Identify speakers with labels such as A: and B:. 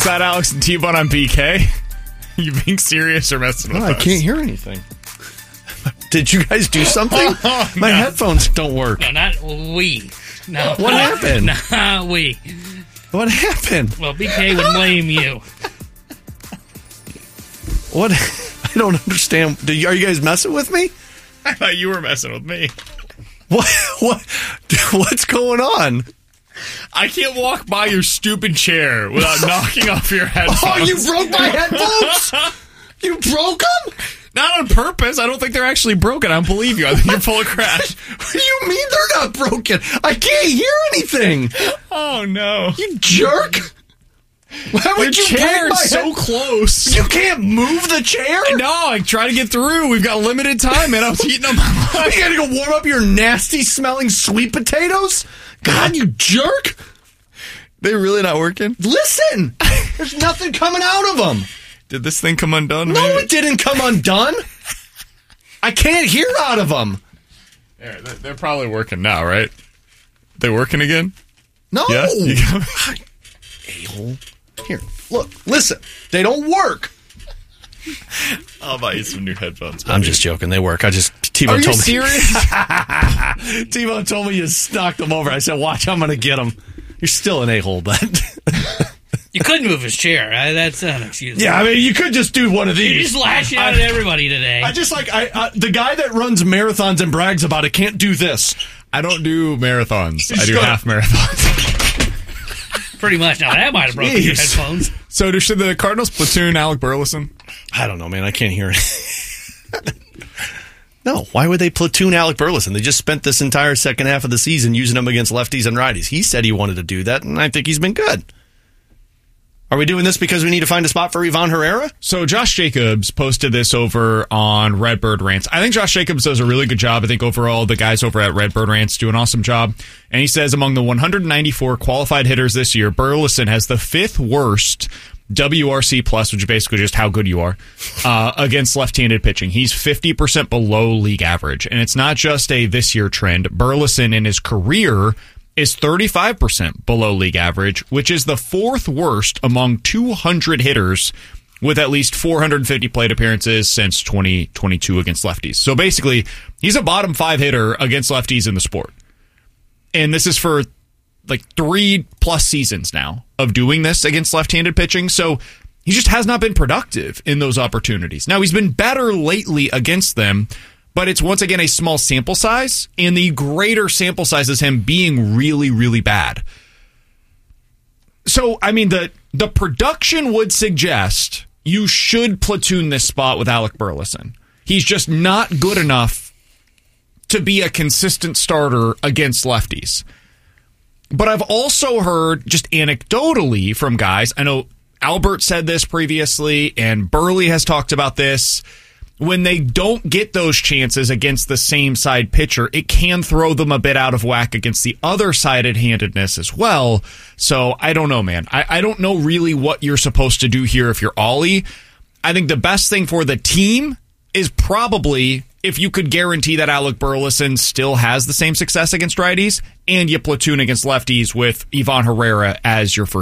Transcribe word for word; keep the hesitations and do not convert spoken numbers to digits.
A: Is that Alex and T-Bone on B K? You being serious or messing with
B: no,
A: us?
B: I can't hear anything. Did you guys do something?
A: Oh,
B: My
A: no.
B: headphones don't work.
C: No, not we. No.
B: What happened?
C: Not we.
B: What happened?
C: Well, B K would blame you.
B: What? I don't understand. Do you, are you guys messing with me?
A: I thought you were messing with me.
B: What? What? What's going on?
A: I can't walk by your stupid chair without knocking off your headphones.
B: Oh, you broke my headphones? You broke them?
A: Not on purpose. I don't think they're actually broken. I don't believe you. I think you're full of crap.
B: What do you mean they're not broken? I can't hear anything.
A: Oh, no.
B: You jerk. Why would
A: Your
B: you break
A: chair
B: my
A: is so
B: head-
A: close.
B: You can't move the chair?
A: No, I try to get through. We've got limited time, man. I was heating up my
B: You gotta go warm up your nasty smelling sweet potatoes? God, you jerk.
A: They really not working?
B: Listen, there's nothing coming out of them.
A: Did this thing come undone?
B: No,
A: maybe?
B: it didn't come undone. I can't hear out of them.
A: There, they're they're probably working now, right? They working again?
B: No.
A: Yeah? You got-
B: A-hole. Here, look, listen. They don't work.
A: I'll buy you some new headphones.
B: I'm just joking. They work. I just T-Bone
A: Are you
B: told me.
A: serious?
B: T-Bone told me you knocked them over. I said, "Watch, I'm going to get them." You're still an a-hole, but
C: You couldn't move his chair. I, that's unexcusable.
B: yeah, I mean, you could just do one of
C: You're
B: these.
C: just lashing out at everybody today.
B: I just like I uh, the guy that runs marathons and brags about it can't do this.
A: I don't do marathons. I
B: Just
A: do
B: go-
A: half marathons.
C: Pretty much. Now, that might have broken your
B: Jeez.
C: headphones.
A: So, do- should the Cardinals platoon Alec Burleson?
B: I don't know, man. I can't hear it. No, why would they platoon Alec Burleson? They just spent this entire second half of the season using him against lefties and righties. He said he wanted to do that, and I think he's been good. Are we doing this because we need to find a spot for Ivan Herrera?
A: So Josh Jacobs posted this over on Redbird Rants. I think Josh Jacobs does a really good job. I think overall the guys over at Redbird Rants do an awesome job. And he says among the one hundred ninety-four qualified hitters this year, Burleson has the fifth worst W R C plus, which is basically just how good you are, uh, against left-handed pitching. He's fifty percent below league average. And it's not just a this year trend. Burleson in his career is thirty-five percent below league average, which is the fourth worst among two hundred hitters with at least four hundred fifty plate appearances since twenty twenty-two against lefties. So basically, he's a bottom five hitter against lefties in the sport. And this is for like three plus seasons now of doing this against left-handed pitching. So he just has not been productive in those opportunities. Now, he's been better lately against them, but it's once again a small sample size, and the greater sample size is him being really, really bad. So, I mean, the the production would suggest you should platoon this spot with Alec Burleson. He's just not good enough to be a consistent starter against lefties. But I've also heard, just anecdotally from guys, I know Albert said this previously, and Burley has talked about this, when they don't get those chances against the same side pitcher, it can throw them a bit out of whack against the other sided handedness as well. So I don't know, man. I, I don't know really what you're supposed to do here if you're Ollie. I think the best thing for the team is probably if you could guarantee that Alec Burleson still has the same success against righties and you platoon against lefties with Ivan Herrera as your first